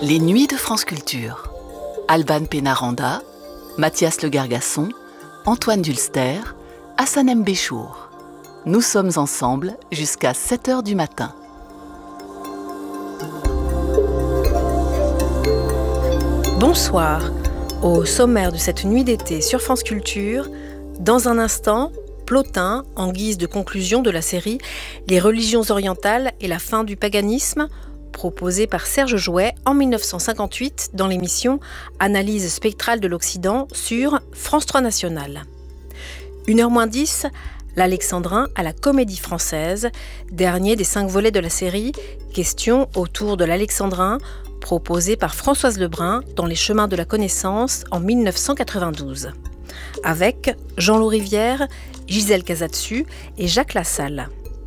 Les Nuits de France Culture. Alban Pénaranda, Mathias Le Gargasson, Antoine Dulster, Hassanem Béchour. Nous sommes ensemble jusqu'à 7h du matin. Bonsoir. Au sommaire de cette nuit d'été sur France Culture, dans un instant, Plotin, en guise de conclusion de la série Les religions orientales et la fin du paganisme, proposé par Serge Jouet en 1958 dans l'émission Analyse spectrale de l'Occident sur France 3 National. 1h-10, l'Alexandrin à la Comédie Française, dernier des 5 volets de la série, question autour de l'Alexandrin, proposé par Françoise Lebrun dans Les Chemins de la Connaissance en 1992, avec Jean-Loup Rivière, Gisèle Casatsu et Jacques Lassalle.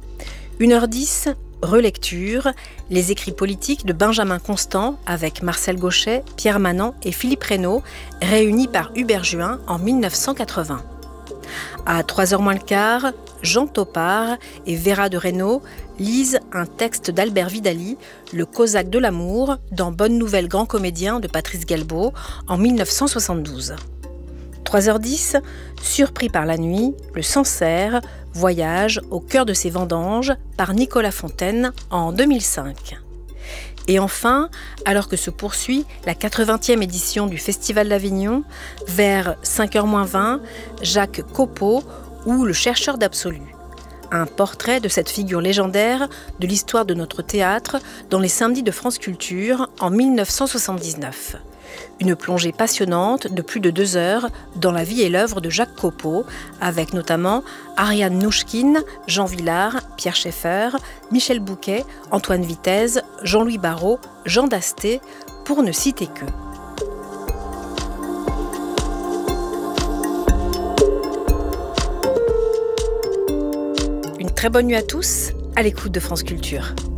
1h10, relecture, les écrits politiques de Benjamin Constant avec Marcel Gauchet, Pierre Manant et Philippe Reynaud, réunis par Hubert Juin en 1980. À 3h-15, Jean Topard et Vera de Reynaud lisent un texte d'Albert Vidali, Le Cosaque de l'amour, dans Bonne Nouvelle Grand Comédien de Patrice Galbaud en 1972. 3h10, surpris par la nuit, le Sancerre, voyage au cœur de ses vendanges par Nicolas Fontaine en 2005. Et enfin, alors que se poursuit la 80e édition du Festival d'Avignon, vers 5h-20, Jacques Copeau ou Le chercheur d'absolu. Un portrait de cette figure légendaire de l'histoire de notre théâtre dans les samedis de France Culture en 1979. Une plongée passionnante de plus de 2 heures dans la vie et l'œuvre de Jacques Copeau, avec notamment Ariane Nouchkine, Jean Villard, Pierre Schaeffer, Michel Bouquet, Antoine Vitesse, Jean-Louis Barrault, Jean Dasté, pour ne citer que. Une très bonne nuit à tous, à l'écoute de France Culture.